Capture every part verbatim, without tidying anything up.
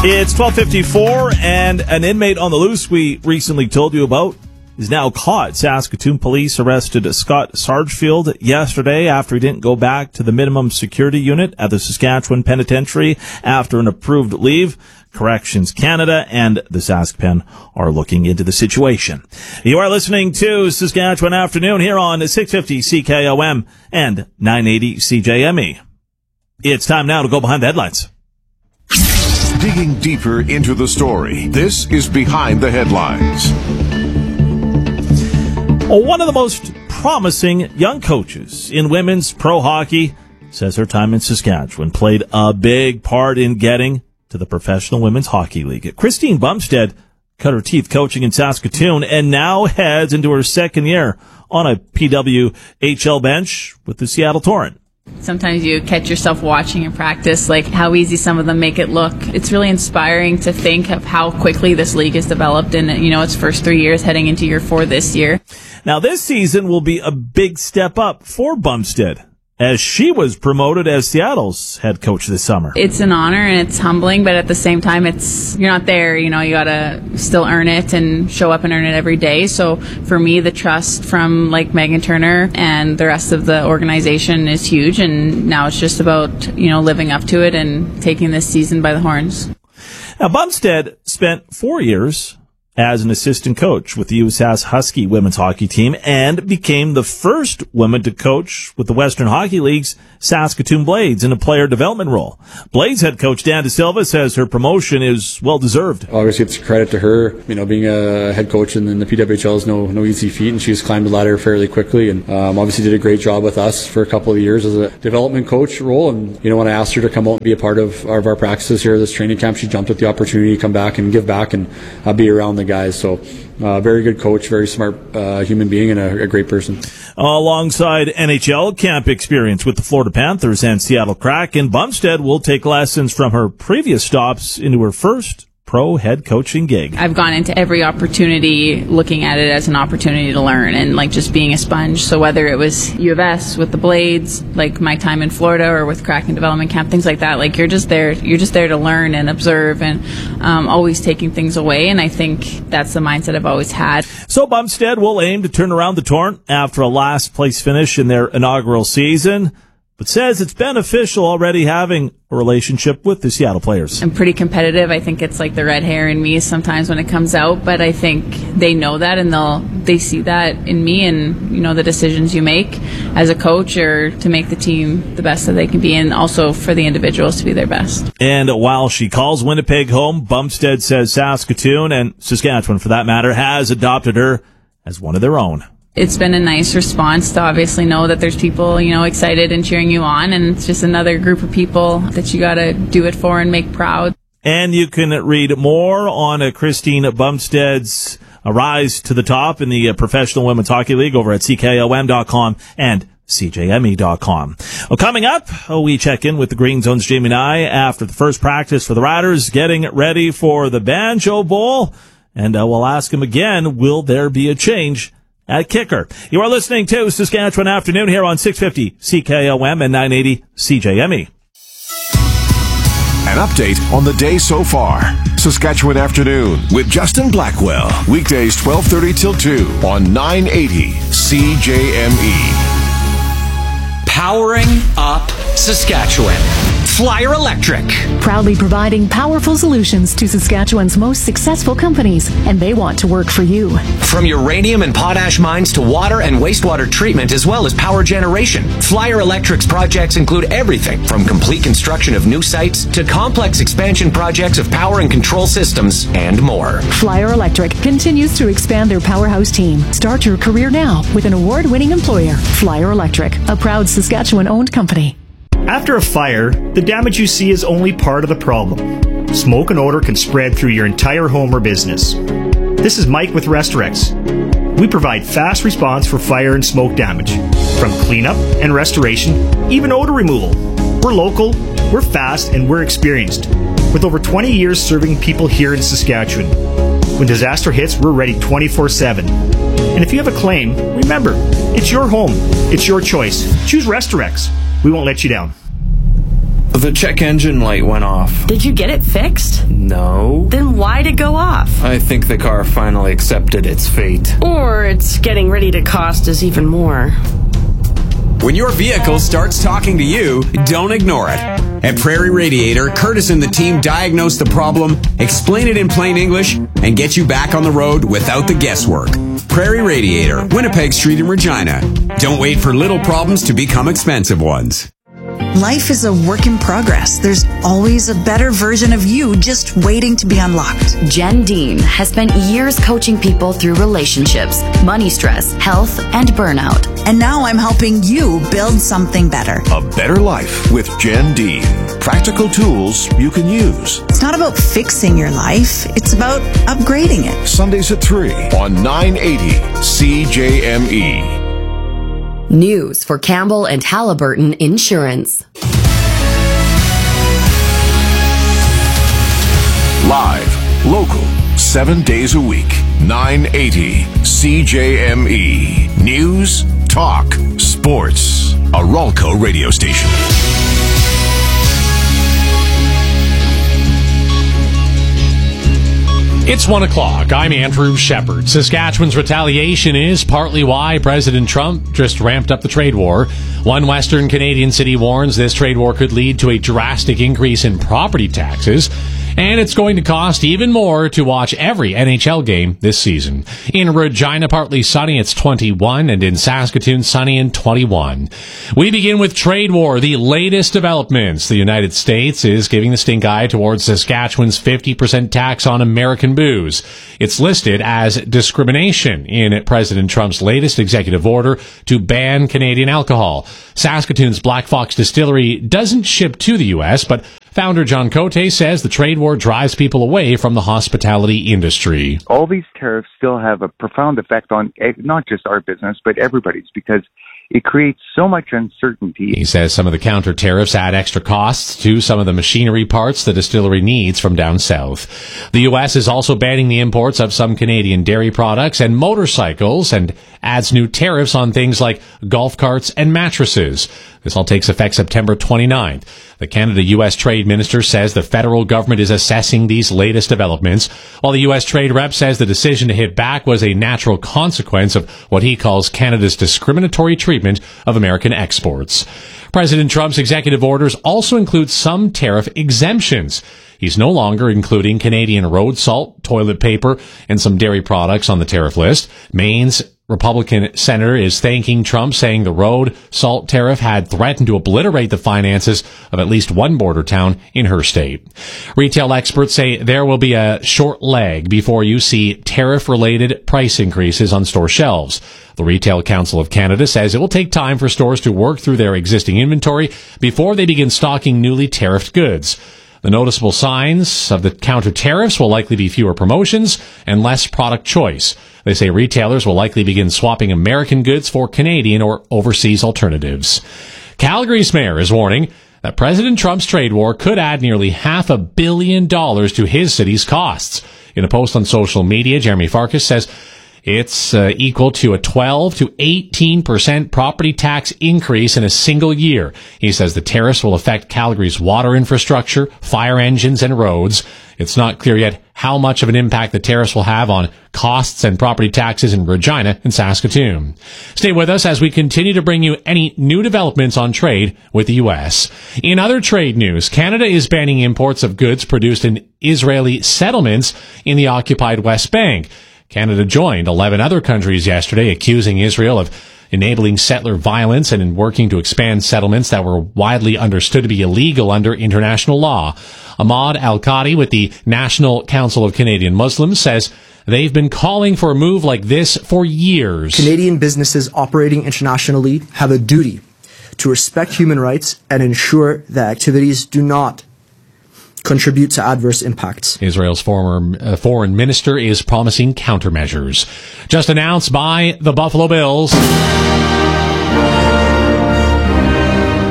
It's twelve fifty-four, and an inmate on the loose we recently told you about is now caught. Saskatoon police arrested Scott Sargefield yesterday after he didn't go back to the minimum security unit at the Saskatchewan Penitentiary after an approved leave. Corrections Canada and the SaskPen are looking into the situation. You are listening to Saskatchewan Afternoon here on six fifty C K O M and nine eighty C J M E. It's time now to go behind the headlines. Digging deeper into the story, this is Behind the Headlines. One of the most promising young coaches in women's pro hockey says her time in Saskatchewan played a big part in getting to the Professional Women's Hockey League. Christine Bumstead cut her teeth coaching in Saskatoon and now heads into her second year on a P W H L bench with the Seattle Torrent. Sometimes you catch yourself watching in practice, like how easy some of them make it look. It's really inspiring to think of how quickly this league has developed in, you know, its first three years heading into year four this year. Now, this season will be a big step up for Bumstead, as she was promoted as Seattle's head coach this summer. It's an honor and it's humbling, but at the same time, it's you're not there. You know, you gotta still earn it and show up and earn it every day. So for me, the trust from like Megan Turner and the rest of the organization is huge. And now it's just about, you know, living up to it and taking this season by the horns. Now, Bumstead spent four years as an assistant coach with the U S A S Husky women's hockey team and became the first woman to coach with the Western Hockey League's Saskatoon Blades in a player development role. Blades head coach Dan De Silva says her promotion is well-deserved. Obviously, it's credit to her. You know, being a head coach in the P W H L is no no easy feat, and she's climbed the ladder fairly quickly and um, obviously did a great job with us for a couple of years as a development coach role. And, you know, when I asked her to come out and be a part of, of our practices here at this training camp, she jumped at the opportunity to come back and give back and uh, be around the guys. So, uh, very good coach, very smart uh, human being, and a, a great person. Alongside N H L camp experience with the Florida Panthers and Seattle Kraken, Bumstead will take lessons from her previous stops into her first pro head coaching gig. I've gone into every opportunity looking at it as an opportunity to learn and like just being a sponge. So whether it was U of S with the Blades, like my time in Florida, or with Kraken Development Camp, things like that, like you're just there, you're just there to learn and observe and um, always taking things away. And I think that's the mindset I've always had. So Bumstead will aim to turn around the Torrent after a last place finish in their inaugural season, but says it's beneficial already having a relationship with the Seattle players. I'm pretty competitive. I think it's like the red hair in me sometimes when it comes out, but I think they know that and they'll they see that in me and, you know, the decisions you make as a coach or to make the team the best that they can be, and also for the individuals to be their best. And while she calls Winnipeg home, Bumstead says Saskatoon, and Saskatchewan for that matter, has adopted her as one of their own. It's been a nice response to obviously know that there's people, you know, excited and cheering you on, and it's just another group of people that you got to do it for and make proud. And you can read more on uh, Christine Bumstead's uh, rise to the top in the uh, Professional Women's Hockey League over at C K O M dot com and C J M E dot com. Well, coming up, oh, we check in with the Green Zone's Jamie Nye after the first practice for the Riders, getting ready for the Banjo Bowl, and uh, we'll ask him again, will there be a change at kicker? You are listening to Saskatchewan Afternoon here on six fifty C K O M and nine eighty C J M E. An update on the day so far. Saskatchewan Afternoon with Justin Blackwell. Weekdays twelve thirty till two on nine eighty C J M E. Powering up Saskatchewan. Flyer Electric. Proudly providing powerful solutions to Saskatchewan's most successful companies, and they want to work for you. From uranium and potash mines to water and wastewater treatment, as well as power generation, Flyer Electric's projects include everything from complete construction of new sites to complex expansion projects of power and control systems and more. Flyer Electric continues to expand their powerhouse team. Start your career now with an award-winning employer, Flyer Electric, a proud Saskatchewan-owned company. After a fire, the damage you see is only part of the problem. Smoke and odor can spread through your entire home or business. This is Mike with Restorex. We provide fast response for fire and smoke damage, from cleanup and restoration, even odor removal. We're local, we're fast, and we're experienced, with over twenty years serving people here in Saskatchewan. When disaster hits, we're ready twenty-four seven. And if you have a claim, remember, it's your home, it's your choice. Choose Restorex. We won't let you down. The check engine light went off. Did you get it fixed? No. Then why'd it go off? I think the car finally accepted its fate. Or it's getting ready to cost us even more. When your vehicle starts talking to you, don't ignore it. At Prairie Radiator, Curtis and the team diagnose the problem, explain it in plain English, and get you back on the road without the guesswork. Prairie Radiator, Winnipeg Street in Regina. Don't wait for little problems to become expensive ones. Life is a work in progress. There's always a better version of you just waiting to be unlocked. Jen Dean has spent years coaching people through relationships, money stress, health, and burnout. And now I'm helping you build something better. A better life with Jen Dean. Practical tools you can use. It's not about fixing your life. It's about upgrading it. Sundays at three on nine eighty C J M E. News for Campbell and Halliburton Insurance. Live, local, seven days a week. nine eighty C J M E. News, talk, sports. A Ralco radio station. It's one o'clock. I'm Andrew Shepard. Saskatchewan's retaliation is partly why President Trump just ramped up the trade war. One Western Canadian city warns this trade war could lead to a drastic increase in property taxes, and it's going to cost even more to watch every N H L game this season. In Regina, partly sunny, it's twenty-one, and in Saskatoon, sunny and twenty-one. We begin with trade war, the latest developments. The United States is giving the stink eye towards Saskatchewan's fifty percent tax on American booze. It's listed as discrimination in President Trump's latest executive order to ban Canadian alcohol. Saskatoon's Black Fox Distillery doesn't ship to the U S, but founder John Cote says the trade war drives people away from the hospitality industry. All these tariffs still have a profound effect on not just our business, but everybody's, because it creates so much uncertainty. He says some of the counter tariffs add extra costs to some of the machinery parts the distillery needs from down south. The U S is also banning the imports of some Canadian dairy products and motorcycles and adds new tariffs on things like golf carts and mattresses. This all takes effect September twenty-ninth. The Canada-U S Trade Minister says the federal government is assessing these latest developments, while the U S Trade Rep says the decision to hit back was a natural consequence of what he calls Canada's discriminatory treatment of American exports. President Trump's executive orders also include some tariff exemptions. He's no longer including Canadian road salt, toilet paper, and some dairy products on the tariff list. Maine's Republican senator is thanking Trump, saying the road salt tariff had threatened to obliterate the finances of at least one border town in her state. Retail experts say there will be a short lag before you see tariff-related price increases on store shelves. The Retail Council of Canada says it will take time for stores to work through their existing inventory before they begin stocking newly tariffed goods. The noticeable signs of the counter tariffs will likely be fewer promotions and less product choice. They say retailers will likely begin swapping American goods for Canadian or overseas alternatives. Calgary's mayor is warning that President Trump's trade war could add nearly half a billion dollars to his city's costs. In a post on social media, Jeremy Farkas says it's uh, equal to a twelve to eighteen percent property tax increase in a single year. He says the tariffs will affect Calgary's water infrastructure, fire engines, and roads. It's not clear yet how much of an impact the tariffs will have on costs and property taxes in Regina and Saskatoon. Stay with us as we continue to bring you any new developments on trade with the U S. In other trade news, Canada is banning imports of goods produced in Israeli settlements in the occupied West Bank. Canada joined eleven other countries yesterday accusing Israel of enabling settler violence and in working to expand settlements that were widely understood to be illegal under international law. Ahmad Al-Qadi with the National Council of Canadian Muslims says they've been calling for a move like this for years. Canadian businesses operating internationally have a duty to respect human rights and ensure that activities do not contribute to adverse impacts. Israel's former uh, foreign minister is promising countermeasures. Just announced by the Buffalo Bills.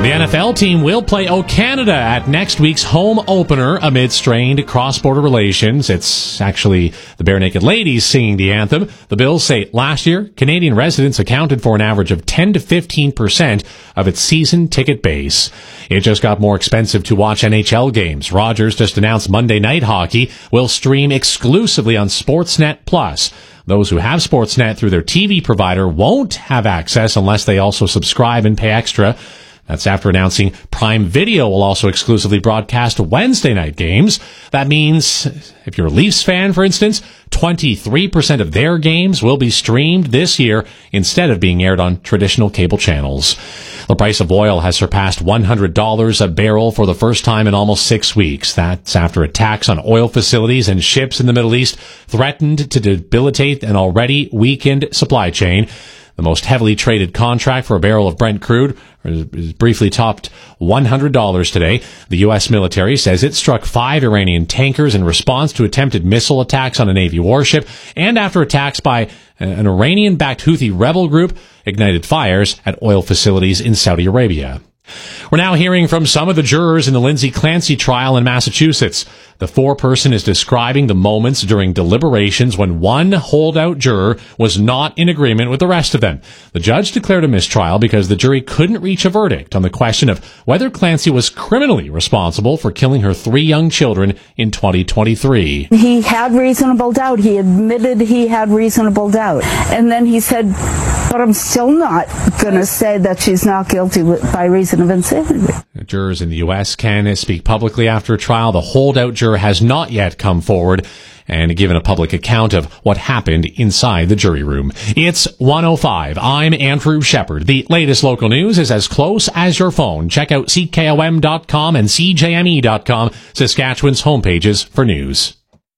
The N F L team will play O Canada at next week's home opener amid strained cross-border relations. It's actually the Bare Naked Ladies singing the anthem. The Bills say last year, Canadian residents accounted for an average of ten to fifteen percent of its season ticket base. It just got more expensive to watch N H L games. Rogers just announced Monday Night Hockey will stream exclusively on Sportsnet Plus. Those who have Sportsnet through their T V provider won't have access unless they also subscribe and pay extra. That's after announcing Prime Video will also exclusively broadcast Wednesday night games. That means, if you're a Leafs fan, for instance, twenty-three percent of their games will be streamed this year instead of being aired on traditional cable channels. The price of oil has surpassed one hundred dollars a barrel for the first time in almost six weeks. That's after attacks on oil facilities and ships in the Middle East threatened to debilitate an already weakened supply chain. The most heavily traded contract for a barrel of Brent crude is briefly topped one hundred dollars today. The U S military says it struck five Iranian tankers in response to attempted missile attacks on a Navy warship, and after attacks by an Iranian-backed Houthi rebel group ignited fires at oil facilities in Saudi Arabia. We're now hearing from some of the jurors in the Lindsay Clancy trial in Massachusetts. The foreperson is describing the moments during deliberations when one holdout juror was not in agreement with the rest of them. The judge declared a mistrial because the jury couldn't reach a verdict on the question of whether Clancy was criminally responsible for killing her three young children in twenty twenty-three. He had reasonable doubt. He admitted he had reasonable doubt. And then he said, but I'm still not going to say that she's not guilty by reason of insanity. Jurors in the U S can speak publicly after a trial. The holdout juror has not yet come forward and given a public account of what happened inside the jury room. It's one oh five. I'm Andrew Shepard. The latest local news is as close as your phone. Check out C K O M dot com and C J M E dot com, Saskatchewan's homepages for news.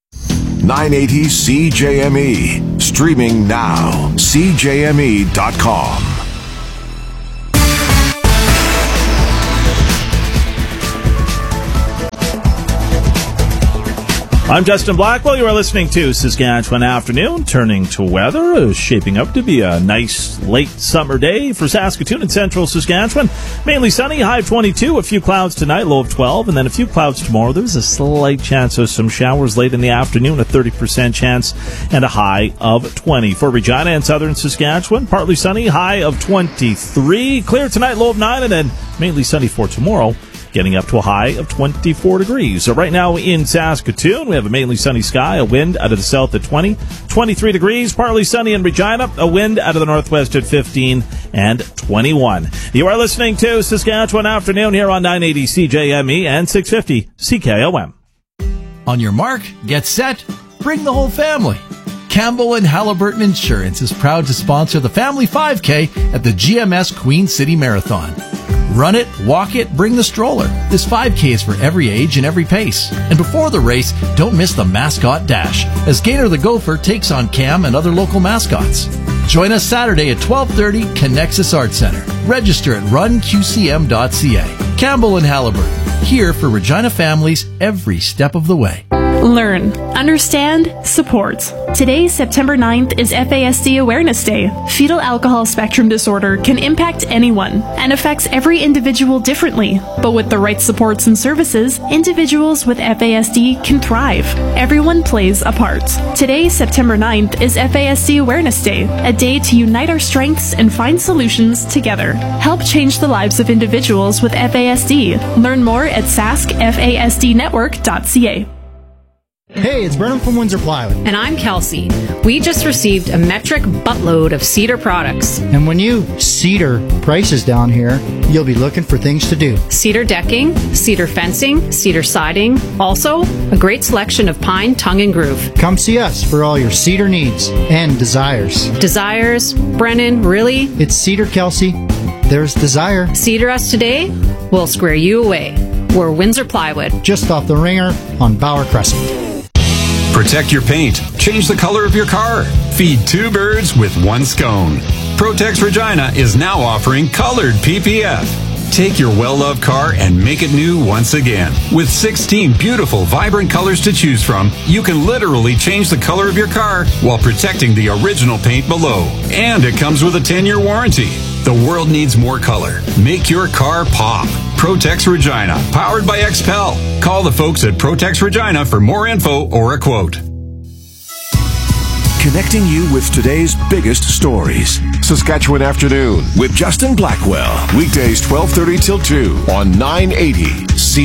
nine eighty C J M E. Streaming now. C J M E dot com. I'm Justin Blackwell. You are listening to Saskatchewan Afternoon. Turning to weather, is shaping up to be a nice late summer day for Saskatoon and central Saskatchewan. Mainly sunny, high of twenty-two, a few clouds tonight, low of twelve, and then a few clouds tomorrow. There's a slight chance of some showers late in the afternoon, a thirty percent chance, and a high of twenty. For Regina and southern Saskatchewan, partly sunny, high of twenty-three, clear tonight, low of nine, and then mainly sunny for tomorrow, getting up to a high of twenty-four degrees. So right now in Saskatoon, we have a mainly sunny sky, a wind out of the south at twenty, twenty-three degrees, partly sunny in Regina, a wind out of the northwest at fifteen, and twenty-one. You are listening to Saskatchewan Afternoon here on nine eighty C J M E and six fifty C K O M. On your mark, get set, bring the whole family. Campbell and Halliburton Insurance is proud to sponsor the Family five K at the G M S Queen City Marathon. Run it, walk it, bring the stroller. This five K is for every age and every pace. And before the race, don't miss the Mascot Dash, as Gaynor the Gopher takes on Cam and other local mascots. Join us Saturday at twelve thirty, Connexus Arts Center. Register at run q c m dot c a. Campbell and Halliburton, here for Regina families every step of the way. Learn, understand, support. Today, September ninth, is F A S D Awareness Day. Fetal alcohol spectrum disorder can impact anyone and affects every individual differently. But with the right supports and services, individuals with F A S D can thrive. Everyone plays a part. Today, September ninth, is F A S D Awareness Day, a day to unite our strengths and find solutions together. Help change the lives of individuals with F A S D. Learn more at sask f a s d network dot c a. Hey, it's Brennan from Windsor Plywood. And I'm Kelsey. We just received a metric buttload of Cedar products. And when you Cedar prices down here, you'll be looking for things to do. Cedar decking, cedar fencing, cedar siding. Also, a great selection of pine, tongue, and groove. Come see us for all your cedar needs and desires. Desires? Brennan, really? It's Cedar, Kelsey. There's desire. Cedar us today, we'll square you away. We're Windsor Plywood. Just off the ringer on Bauer Crescent. Protect your paint. Change the color of your car. Feed two birds with one scone. Protex Regina is now offering colored P P F. Take your well-loved car and make it new once again. With sixteen beautiful, vibrant colors to choose from, you can literally change the color of your car while protecting the original paint below. And it comes with a ten-year warranty. The world needs more color. Make your car pop. Protex Regina, powered by X P E L. Call the folks at Protex Regina for more info or a quote. Connecting you with today's biggest stories. Saskatchewan Afternoon with Justin Blackwell. Weekdays twelve thirty till two on nine eighty C.